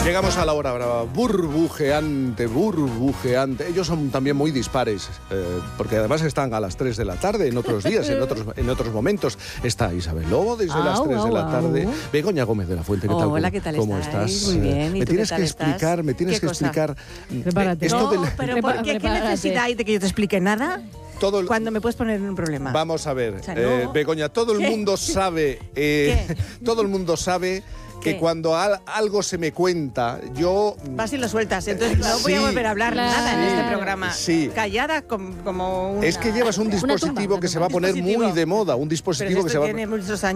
Llegamos a la hora brava, burbujeante. Ellos son también muy dispares, porque además están a las 3 de la tarde, en otros días, en otros momentos. Está Isabel Lobo desde las 3 de la tarde. Begoña Gómez de la Fuente, ¿qué tal? Hola, ¿qué tal ¿Cómo estáis? estás? Muy bien. ¿Y me tú tienes qué que tal explicar, me tienes que explicar. Prepárate. Esto No, pero ¿por qué? ¿Qué necesidad hay de que yo te explique nada? Cuando me puedes poner en un problema. Vamos a ver, O sea, no. Begoña, todo el mundo sabe, todo el mundo sabe que ¿Qué? cuando algo se me cuenta, yo... Vas y lo sueltas, entonces no voy a volver a hablar nada en este programa. Sí. Callada como una... Es que llevas un dispositivo que se va a poner muy de moda, un dispositivo que se va a... Tiene muchos años.